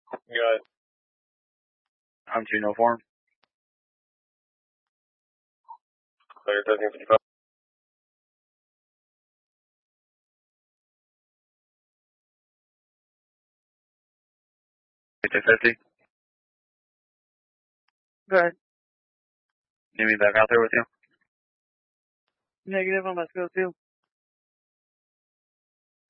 Good. I'm 204. Clear 1355. Get to 50. Good. Need me back out there with you? Negative, I'm about to go too.